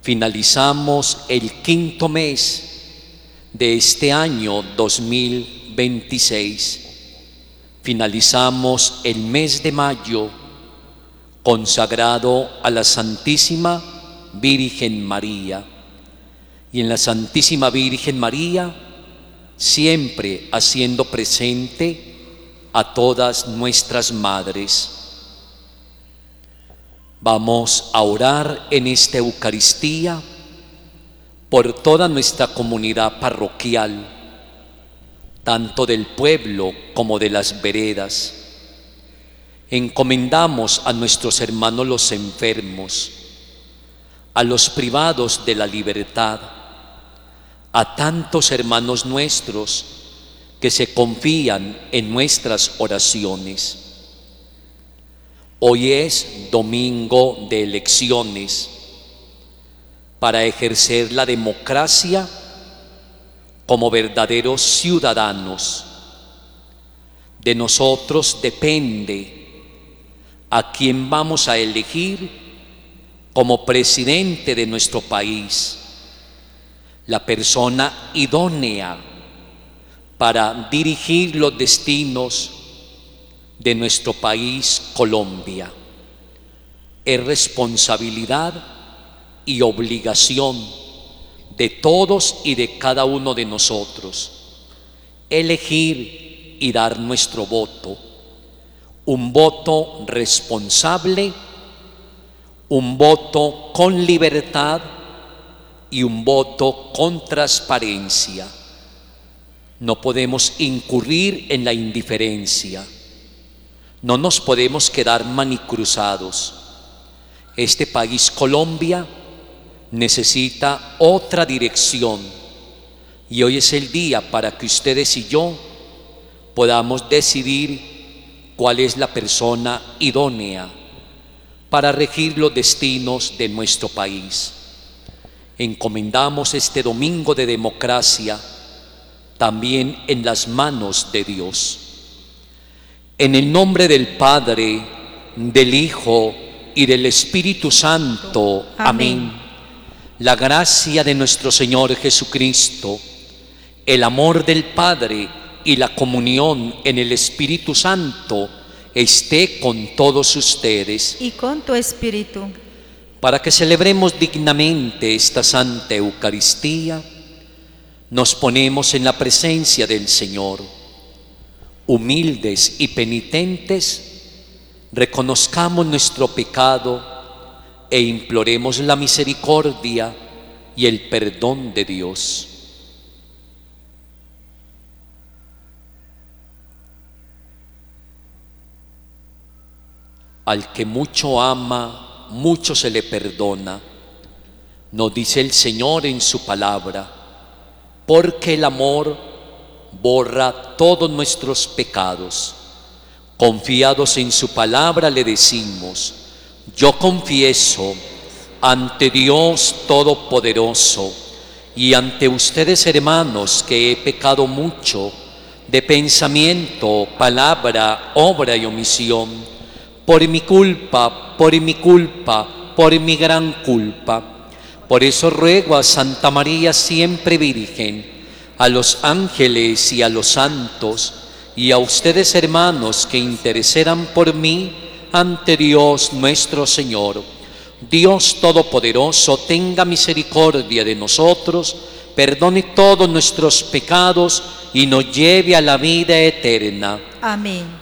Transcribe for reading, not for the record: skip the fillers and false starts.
finalizamos el quinto mes de este año 2026. Finalizamos el mes de mayo consagrado a la Santísima Virgen María. Y en la Santísima Virgen María, siempre haciendo presente a todas nuestras madres. Vamos a orar en esta Eucaristía por toda nuestra comunidad parroquial, tanto del pueblo como de las veredas. Encomendamos a nuestros hermanos los enfermos, a los privados de la libertad, a tantos hermanos nuestros que se confían en nuestras oraciones. Hoy es domingo de elecciones para ejercer la democracia como verdaderos ciudadanos. De nosotros depende a quién vamos a elegir como presidente de nuestro país, la persona idónea para dirigir los destinos de nuestro país, Colombia. Es responsabilidad y obligación de todos y de cada uno de nosotros elegir y dar nuestro voto, un voto responsable, un voto con libertad y un voto con transparencia. No podemos incurrir en la indiferencia, no nos podemos quedar manicruzados. Este país, Colombia, necesita otra dirección y hoy es el día para que ustedes y yo podamos decidir cuál es la persona idónea para regir los destinos de nuestro país. Encomendamos este domingo de democracia también en las manos de Dios. En el nombre del Padre, del Hijo y del Espíritu Santo. Amén. La gracia de nuestro Señor Jesucristo, el amor del Padre y la comunión en el Espíritu Santo esté con todos ustedes. Y con tu espíritu. Para que celebremos dignamente esta Santa Eucaristía, nos ponemos en la presencia del Señor. Humildes y penitentes, reconozcamos nuestro pecado e imploremos la misericordia y el perdón de Dios. Al que mucho ama, mucho se le perdona, nos dice el Señor en su palabra, porque el amor borra todos nuestros pecados. Confiados en su palabra le decimos: yo confieso ante Dios Todopoderoso y ante ustedes, hermanos, que he pecado mucho de pensamiento, palabra, obra y omisión, por mi culpa, por mi gran culpa. Por eso ruego a Santa María siempre Virgen, a los ángeles y a los santos, y a ustedes, hermanos, que intercedan por mí ante Dios nuestro Señor. Dios Todopoderoso tenga misericordia de nosotros, perdone todos nuestros pecados y nos lleve a la vida eterna. Amén.